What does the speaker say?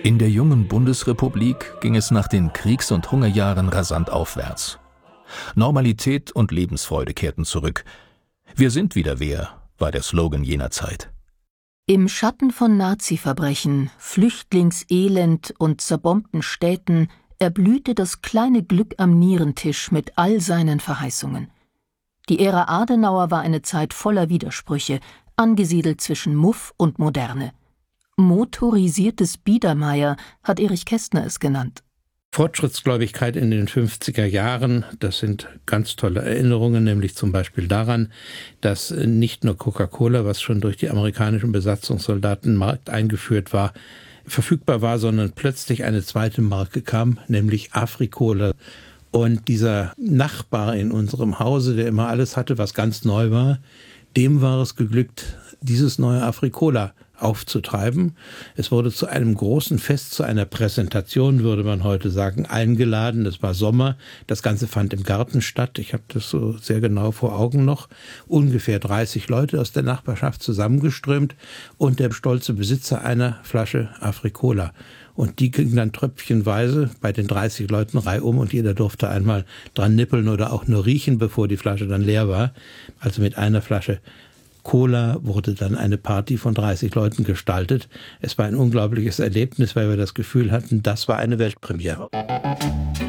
In der jungen Bundesrepublik ging es nach den Kriegs- und Hungerjahren rasant aufwärts. Normalität und Lebensfreude kehrten zurück. Wir sind wieder wer, war der Slogan jener Zeit. Im Schatten von Nazi-Verbrechen, Flüchtlingselend und zerbombten Städten erblühte das kleine Glück am Nierentisch mit all seinen Verheißungen. Die Ära Adenauer war eine Zeit voller Widersprüche, angesiedelt zwischen Muff und Moderne. Motorisiertes Biedermeier hat Erich Kästner es genannt. Fortschrittsgläubigkeit in den 50er Jahren, das sind ganz tolle Erinnerungen, nämlich zum Beispiel daran, dass nicht nur Coca-Cola, was schon durch die amerikanischen Besatzungssoldaten im Markt eingeführt war, verfügbar war, sondern plötzlich eine zweite Marke kam, nämlich Afri-Cola. Und dieser Nachbar in unserem Hause, der immer alles hatte, was ganz neu war, dem war es geglückt, dieses neue Afri-Cola aufzutreiben. Es wurde zu einem großen Fest, zu einer Präsentation, würde man heute sagen, eingeladen. Es war Sommer. Das Ganze fand im Garten statt. Ich habe das so sehr genau vor Augen noch. Ungefähr 30 Leute aus der Nachbarschaft zusammengeströmt und der stolze Besitzer einer Flasche Afri-Cola. Und die ging dann tröpfchenweise bei den 30 Leuten reihum und jeder durfte einmal dran nippeln oder auch nur riechen, bevor die Flasche dann leer war. Also mit einer Flasche Cola wurde dann eine Party von 30 Leuten gestaltet. Es war ein unglaubliches Erlebnis, weil wir das Gefühl hatten, das war eine Weltpremiere.